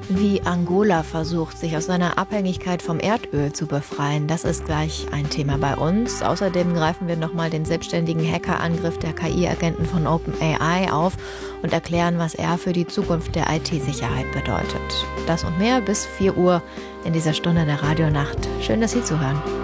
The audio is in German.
Wie Angola versucht, sich aus seiner Abhängigkeit vom Erdöl zu befreien, das ist gleich ein Thema bei uns. Außerdem greifen wir nochmal den selbstständigen Hackerangriff der KI-Agenten von OpenAI auf und erklären, was er für die Zukunft der IT-Sicherheit bedeutet. Das und mehr bis 4 Uhr in dieser Stunde der Radionacht. Schön, dass Sie zuhören.